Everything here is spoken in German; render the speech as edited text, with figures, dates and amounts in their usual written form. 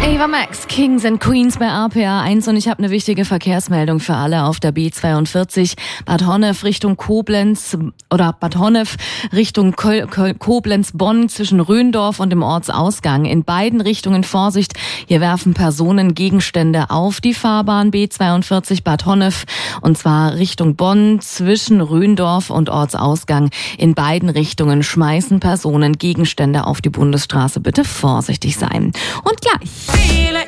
Ava Max, Kings and Queens bei RPA 1 und ich habe eine wichtige Verkehrsmeldung für alle auf der B42 Bad Honnef Richtung Koblenz oder Bad Honnef Richtung Koblenz-Bonn zwischen Röndorf und dem Ortsausgang. In beiden Richtungen Vorsicht, hier werfen Personen Gegenstände auf die Fahrbahn B42 Bad Honnef und zwar Richtung Bonn zwischen Röndorf und Ortsausgang. In beiden Richtungen schmeißen Personen Gegenstände auf die Bundesstraße. Bitte vorsichtig sein. Und gleich